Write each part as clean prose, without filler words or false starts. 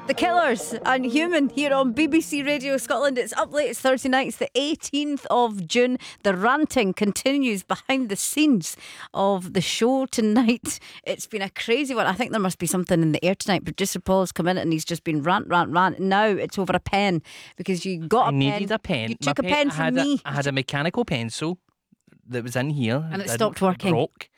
The Killers and Human here on BBC Radio Scotland. It's up late, it's Thursday night, it's the 18th of June. The ranting continues behind the scenes of the show tonight. It's been a crazy one. I think there must be something in the air tonight. Producer Paul has come in and he's just been rant. Now it's over a pen because you got a pen. I needed a pen. You took a pen from me. I had a mechanical pencil that was in here. And it stopped working. It broke.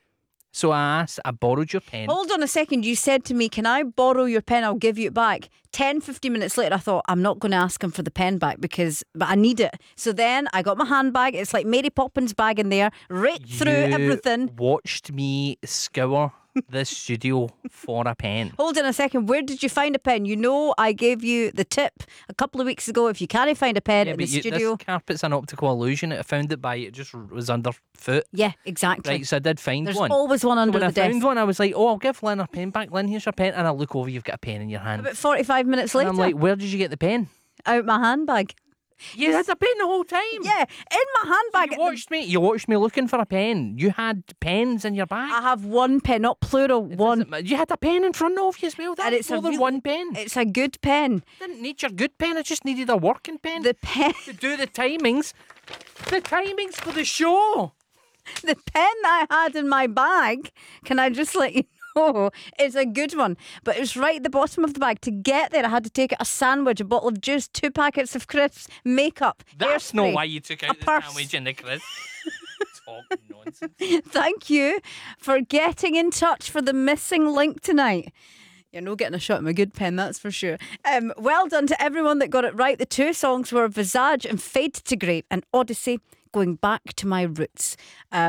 So I borrowed your pen. Hold on a second. You said to me, can I borrow your pen? I'll give you it back. 10-15 minutes later, I thought, I'm not going to ask him for the pen back but I need it. So then I got my handbag. It's like Mary Poppins bag in there, right through everything. Watched me scour the studio for a pen. Hold on a second. Where did you find a pen? You know, I gave you the tip a couple of weeks ago. If you can't find a pen in the studio. This carpet's an optical illusion. I found it it just was underfoot. Yeah, exactly. Right, so I did find There's one. There's always one under the desk. When I found one, I was like, I'll give Lynn a pen back. Lynn, here's your pen. And I look over, you've got a pen in your hand. About 45 minutes later. And I'm like, where did you get the pen? Out my handbag. You had a pen the whole time. Yeah, in my handbag. You watched me looking for a pen. You had pens in your bag. I have one pen, not plural. One. You had a pen in front of you as well. That's more than one pen. It's a good pen. I didn't need your good pen. I just needed a working pen. The pen to do the timings. The timings for the show. The pen I had in my bag. Can I just let you know? It's a good one, but it was right at the bottom of the bag. To get there, I had to take out a sandwich, a bottle of juice, 2 packets of crisps, makeup, That's hairspray, not why you took out the purse. sandwich and the crisps. Talk nonsense. Thank you for getting in touch for the missing link tonight. You're not getting a shot at my good pen, that's for sure. Well done to everyone that got it right. The 2 songs were Visage and Fade to Grey and Odyssey, Going Back to My Roots.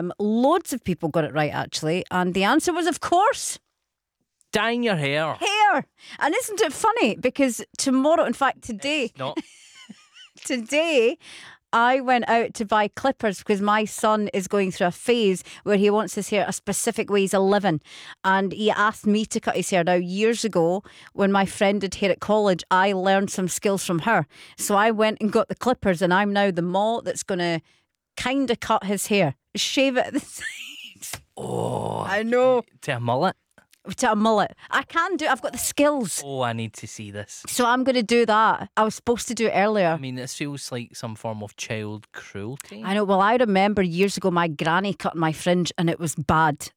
Loads of people got it right, actually. And the answer was, of course, dyeing your hair. And isn't it funny? Because tomorrow, in fact, today, today, I went out to buy clippers because my son is going through a phase where he wants his hair a specific way. He's 11 and he asked me to cut his hair. Now, years ago, when my friend did hair at college, I learned some skills from her. So I went and got the clippers and I'm now the mall that's going to kind of cut his hair. Shave it at the sides. Oh, I know. To a mullet? To a mullet. I can do it. I've got the skills. Oh, I need to see this. So I'm going to do that. I was supposed to do it earlier. I mean, this feels like some form of child cruelty. I know. Well, I remember years ago my granny cutting my fringe and it was bad.